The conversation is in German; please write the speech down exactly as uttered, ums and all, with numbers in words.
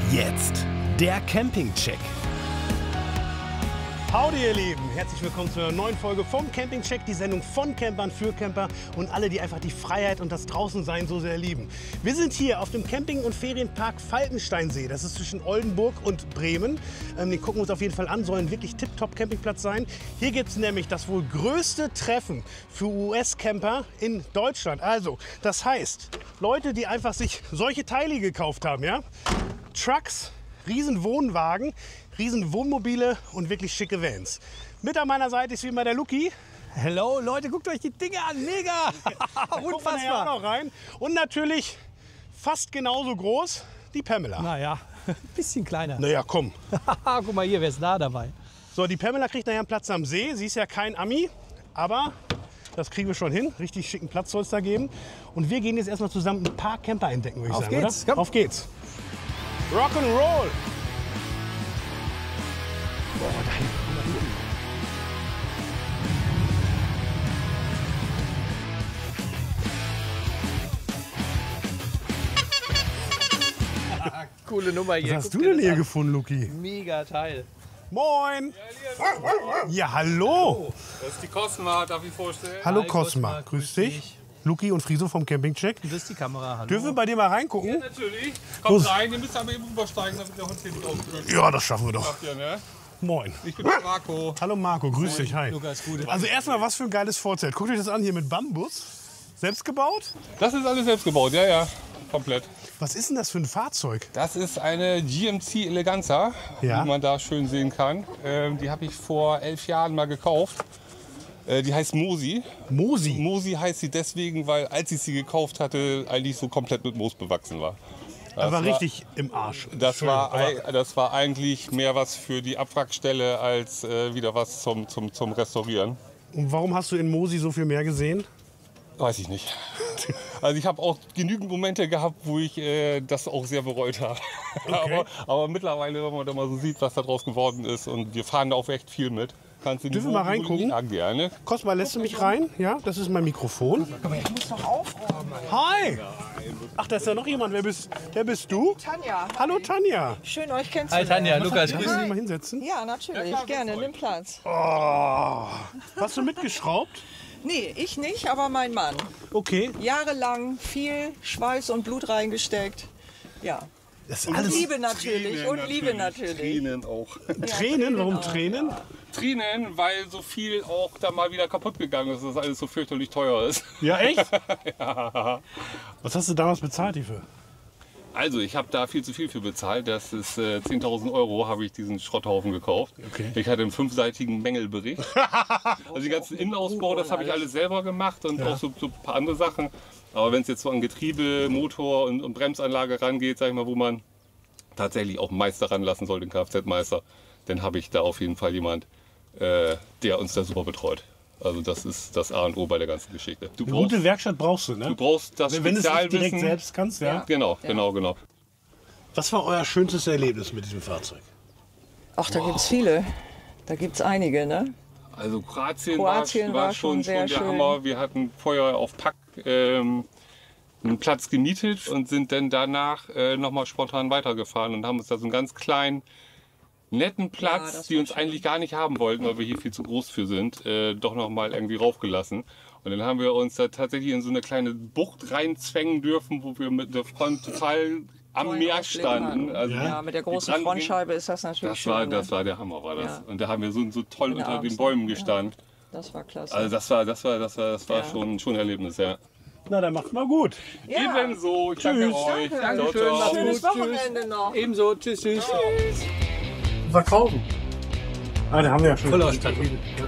Jetzt der Campingcheck. Howdy ihr Lieben, herzlich willkommen zu einer neuen Folge vom Campingcheck, die Sendung von Campern für Camper und alle, die einfach die Freiheit und das Draußensein so sehr lieben. Wir sind hier auf dem Camping- und Ferienpark Falkensteinsee, das ist zwischen Oldenburg und Bremen. Ähm, den gucken wir uns auf jeden Fall an, soll ein wirklich tipptopp Campingplatz sein. Hier gibt es nämlich das wohl größte Treffen für U S-Camper in Deutschland. Also, das heißt, Leute, die einfach sich solche Teile gekauft haben, ja? Trucks, riesen Wohnwagen, riesen Wohnmobile und wirklich schicke Vans. Mit an meiner Seite ist wie immer der Luki. Hello Leute, guckt euch die Dinge an, mega! Unfassbar. Auch noch rein. Und natürlich fast genauso groß die Pamela. Naja, ein bisschen kleiner. Naja, komm. Guck mal hier, wer ist da dabei? So, die Pamela kriegt nachher einen Platz am See. Sie ist ja kein Ami, aber das kriegen wir schon hin. Richtig schicken Platz soll es da geben. Und wir gehen jetzt erstmal zusammen ein paar Camper entdecken, würde ich Auf sagen, geht's, oder? komm. Auf geht's. Rock'n'Roll. Boah, da hinten, guck mal hier. Coole Nummer hier. Was hast Guck du dir denn das hier an. gefunden, Luki? Mega Teil. Moin. Ja, hallo. Das ist die Cosma, darf ich vorstellen? Hallo Hi, Cosma, Cosma, grüß grüß dich. dich. Luki und Friso vom Campingcheck. Das ist die Kamera, hallo. Dürfen wir bei dir mal reingucken? Natürlich. Kommt rein, ihr müsst aber eben rübersteigen, damit der Hund hier nicht aufgehört Ja, das schaffen wir doch. habt. Ihr, ne? Moin. Ich bin der Marco. Hallo Marco, grüß dich, hi. Lukas, gut. Also erstmal, was für ein geiles Vorzelt. Guckt euch das an hier mit Bambus. Selbst gebaut? Das ist alles selbst gebaut, ja, ja. Komplett. Was ist denn das für ein Fahrzeug? Das ist eine G M C Eleganza, Ja. wie man da schön sehen kann. Ähm, die habe ich vor elf Jahren mal gekauft. Äh, die heißt Mosi. Mosi. Mosi heißt sie deswegen, weil als ich sie gekauft hatte, eigentlich so komplett mit Moos bewachsen war. Das Aber war- richtig im Arsch. Das Schön, war, aber- ei- das war eigentlich mehr was für die Abwrackstelle als äh, wieder was zum, zum, zum Restaurieren. Und warum hast du in Mosi so viel mehr gesehen? Weiß ich nicht. Also ich habe auch genügend Momente gehabt, wo ich äh, das auch sehr bereut habe. Aber, aber mittlerweile, wenn man da mal so sieht, was da draus geworden ist, und wir fahren da auch echt viel mit. Kannst du Dürfen wir mal reingucken? Ja, gerne. Cosma, lässt du mich rein? Ja, das ist mein Mikrofon. Ich muss doch aufräumen. Hi. Ach, da ist ja noch jemand. Wer bist, wer bist du? Tanja, Hallo Tanja. schön euch Hi kennenzulernen. Tanja, Lukas, Kannst grüß du dich dich. mal hinsetzen? Ja, natürlich, gerne, nimm Platz. Oh. Hast du mitgeschraubt? Nee, ich nicht, aber mein Mann. Okay. Jahrelang viel Schweiß und Blut reingesteckt. Ja. Das ist Und alles Liebe natürlich. Und Liebe natürlich. Tränen auch. Tränen. Warum auch. Tränen? Tränen, weil so viel auch da mal wieder kaputt gegangen ist, dass das alles so fürchterlich teuer ist. Ja, echt? Was hast du damals bezahlt hierfür? Also ich habe da viel zu viel für bezahlt. Das ist äh, zehntausend Euro habe ich diesen Schrotthaufen gekauft. Okay. Ich hatte einen fünfseitigen Mängelbericht. Also die ganzen Innenausbau, das habe ich alles selber gemacht und auch so, so ein paar andere Sachen. Aber wenn es jetzt so an Getriebe, Motor und, und Bremsanlage rangeht, sag ich mal, wo man tatsächlich auch einen Meister ranlassen soll, den Kfz-Meister, dann habe ich da auf jeden Fall jemand, äh, der uns da super betreut. Also das ist das A und O bei der ganzen Geschichte. Du Eine brauchst, gute Werkstatt brauchst du, ne? du brauchst das Wenn wenn du es nicht direkt Spezialwissen. selbst kannst, ja. Genau, genau, genau. Was war euer schönstes Erlebnis mit diesem Fahrzeug? Ach, da gibt's viele. Da gibt's einige, ne? Also Kroatien, Kroatien war, war war schon, schon sehr schon der schön. Hammer. Wir hatten vorher auf Pack ähm, einen Platz gemietet und sind dann danach äh, nochmal spontan weitergefahren und haben uns da so einen ganz kleinen, netten Platz, das die war uns schön. eigentlich gar nicht haben wollten, weil wir hier viel zu groß für sind, äh, doch nochmal irgendwie raufgelassen. Und dann haben wir uns da tatsächlich in so eine kleine Bucht reinzwängen dürfen, wo wir mit der Front total am Tollen Meer Ausblick standen. hatten. Also Ja, mit der die großen dran ging- Frontscheibe ist das natürlich Das war, schön. das ne? war der Hammer, war das. Ja. Und da haben wir so, so toll Wenn du unter den abends- Bäumen ja. gestanden. Das war klasse. Also das war, das war, das war, das war Ja. schon, schon ein Erlebnis, ja. Na, dann macht's mal gut. ja. Ebenso, ich danke euch. Danke. Ciao, ciao. Schönes Wochenende noch. Ebenso, tschüss, tschüss. Verkaufen. Ah, da haben wir ja schon. Vollausstattung. Ja.